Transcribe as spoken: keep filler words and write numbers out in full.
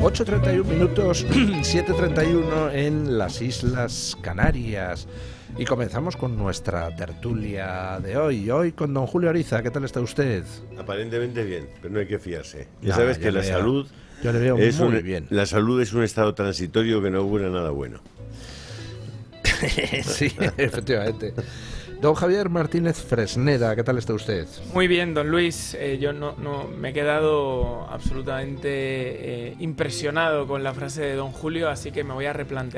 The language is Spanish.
ocho treinta y uno minutos, siete treinta y uno en las Islas Canarias. Y comenzamos con nuestra tertulia de hoy. Hoy con don Julio Ariza. ¿Qué tal está usted? Aparentemente bien, pero no hay que fiarse. Ya Nah, sabes ya que la veo. salud Yo le veo es muy un, bien. La salud es un estado transitorio que no augura nada bueno. Sí, efectivamente. Don Javier Martínez Fresneda, ¿qué tal está usted? Muy bien, don Luis. Eh, yo no, no me he quedado absolutamente eh, impresionado con la frase de don Julio, así que me voy a replantear